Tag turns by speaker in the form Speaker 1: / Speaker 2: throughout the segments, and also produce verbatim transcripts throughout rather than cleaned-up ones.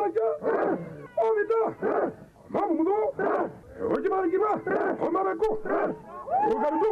Speaker 1: Omaja, Ovita, Mamudo, Ojimagiba, Omarako, Ogarudo.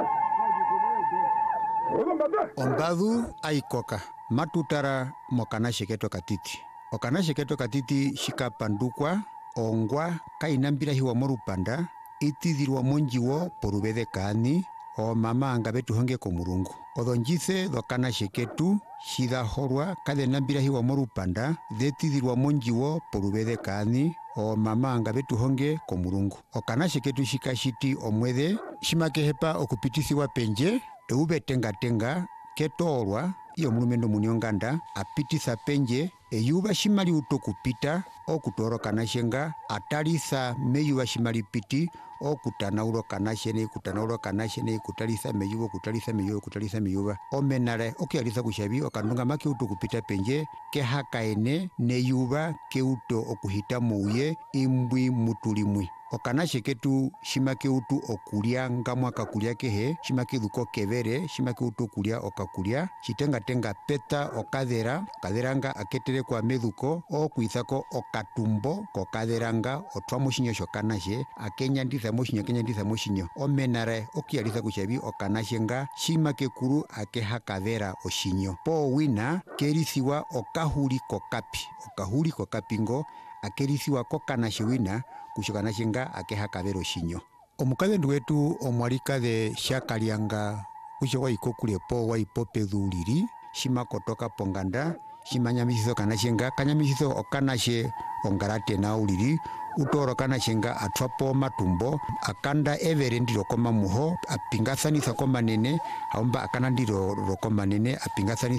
Speaker 2: Ombadu aikoka matutara mokana sheketo katiti okana sheketo katiti shika pandukwa ongwa kainambira hiwa morupanda itidirwa monjiwo porubede kani o mama angabetu honge komurungu odonjise dokana sheketu shida horwa kade nambira hiwa morupanda detidirwa monjiwo porubede kani o mama angabetu honge komurungu okana sheketu shika shiti omwede shimakehepa okupitisiwa penje eube tenga tenga ketorwa iyo mulumendo munionganda apitisa penje eyuba shimali utokupita okutoro kanashenga atalisa meyuba shimali piti okutanauro kanashene kutanauro kanashene kutalisa meyuba kutalisa meyuba kutalisa meyuba omenare okialisa kushabi okandunga make utokupita penje kehakaene neyuba keuto okuhita muuye imbwi mutulimwi okanashe ketu shimake utu okulia ngamwa kakulia kehe shimake duko kevere shimake utu okulia okakulia shitenga tenga peta okadera kaderanga aketere kwa meduko okuizako okatumbo kokaderanga otwa moshinyo shokanashe akenya ndiza moshinyo kenya ndiza moshinyo omenare okialisa kushabi okanashenga shimake kuru akeha kadera oshinyo po wina kerisiwa okahuli kokapi okahuli kokapingo akerisiwa kokanashe wina kushokanashenga akeha kabero shinyo omukade wetu omwalika de shakalianga kusho waikokule po waipopedhuliri shimakotoka ponganda shimanyamisizo kanashenga kanyamisizo okanashe ongarate na uliri utoro kanashenga atwapo matumbo akanda evere ndiro koma muho apingasanisa koma nene aomba akana ndiro koma nene apingasanisa